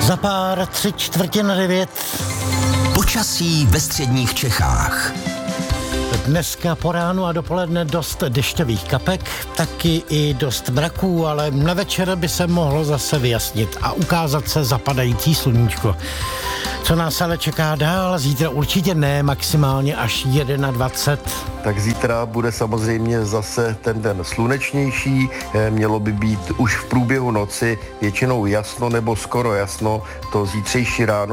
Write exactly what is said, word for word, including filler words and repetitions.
Za pár tři čtvrtě na devět. Počasí ve středních Čechách. Dneska po ránu a dopoledne dost dešťových kapek, taky i dost mraků, ale na večer by se mohlo zase vyjasnit a ukázat se zapadající sluníčko. Co nás ale čeká dál? Zítra určitě ne, maximálně až dvacet jedna. Tak zítra bude samozřejmě zase ten den slunečnější, mělo by být už v průběhu noci většinou jasno nebo skoro jasno, to zítřejší ráno